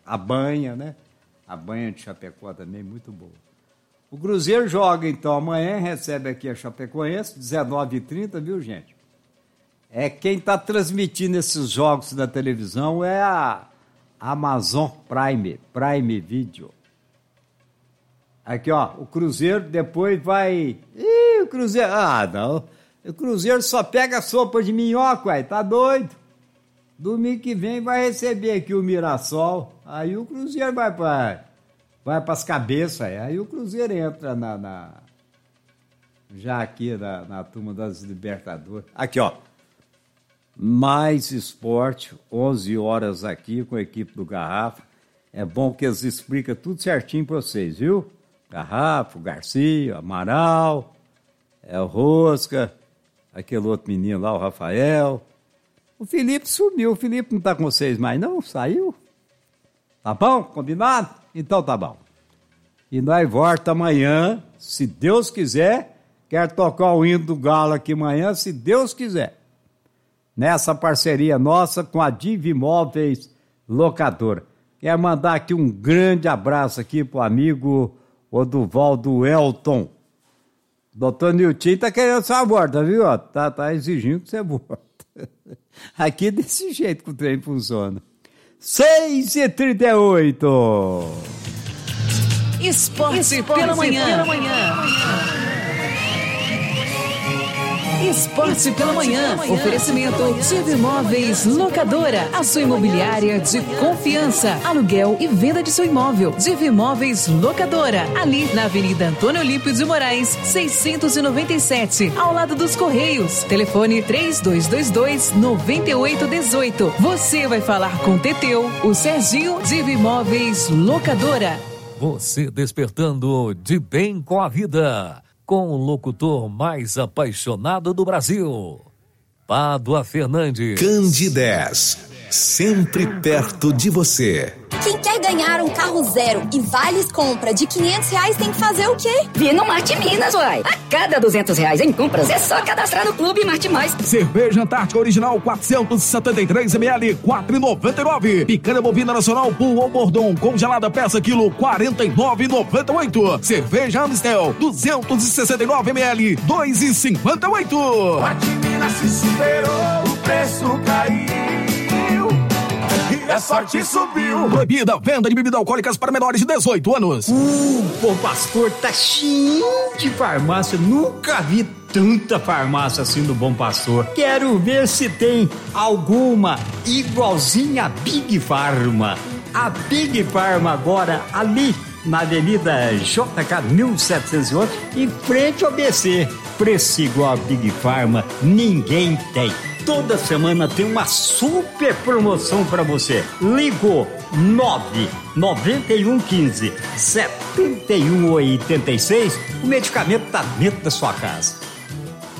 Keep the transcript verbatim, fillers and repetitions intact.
a banha, né? A banha de Chapecó também, muito boa. O Cruzeiro joga, então, amanhã, recebe aqui a Chapecoense, dezenove e trinta, viu, gente? É quem está transmitindo esses jogos na televisão é a Amazon Prime, Prime Video. Aqui, ó, o Cruzeiro depois vai... Ih, o Cruzeiro... Ah, não. O Cruzeiro só pega sopa de minhoca, ué, tá doido? Domingo que vem vai receber aqui o Mirassol. Aí o Cruzeiro vai para vai as cabeças. Aí o Cruzeiro entra na, na já aqui na, na turma das Libertadores. Aqui, ó. Mais esporte, onze horas aqui com a equipe do Garrafa. É bom que eles explicam tudo certinho para vocês, viu? Garrafa, o Garcia, o Amaral, é o Rosca, aquele outro menino lá, o Rafael. O Felipe sumiu, o Felipe não tá com vocês mais não? Saiu? Tá bom? Combinado? Então tá bom. E nós volta amanhã, se Deus quiser. Quero tocar o hino do Galo aqui amanhã, se Deus quiser. Nessa parceria nossa com a Diva Imóveis Locadora. Quero mandar aqui um grande abraço aqui pro amigo Oduvaldo Elton. Doutor Nilton tá querendo sua volta, viu? Tá, tá exigindo que você volta. Aqui desse jeito que o trem funciona. seis e trinta e oito. Esporte, Esporte pela manhã. Pela manhã. Esporte pela manhã. Oferecimento Diva Imóveis Locadora. A sua imobiliária de confiança. Aluguel e venda de seu imóvel. Diva Imóveis Locadora. Ali na Avenida Antônio Olímpio de Moraes, seiscentos e noventa e sete. Ao lado dos Correios. Telefone três dois dois dois, nove oito um oito. Você vai falar com o Teteu, o Serginho. Diva Imóveis Locadora. Você despertando de bem com a vida. Com o locutor mais apaixonado do Brasil, Pádua Fernandes. Candidez, sempre perto de você. Quem quer ganhar um carro zero e vales compra de quinhentos reais tem que fazer o quê? Vir no Marte Minas, uai. A cada duzentos reais em compras é só cadastrar no Clube Marte Mais. Cerveja Antártica Original quatrocentos e setenta e três mililitros, quatro reais e noventa e nove centavos. Picanha bovina nacional Bull ou Bordon congelada peça quilo, quarenta e nove reais e noventa e oito centavos. Cerveja Amstel duzentos e sessenta e nove mililitros, dois reais e cinquenta e oito centavos. Marte Minas se superou, o preço caiu. E a sorte subiu. Proibida venda de bebidas alcoólicas para menores de dezoito anos. Uh, Bom Pastor tá cheio de farmácia. Nunca vi tanta farmácia assim no Bom Pastor. Quero ver se tem alguma igualzinha a Big Pharma. A Big Pharma agora ali na Avenida J K mil setecentos e oito, em frente ao B C. Preço igual a Big Pharma ninguém tem. Toda semana tem uma super promoção para você. Ligou nove nove um um cinco, sete um oito seis. O medicamento tá dentro da sua casa.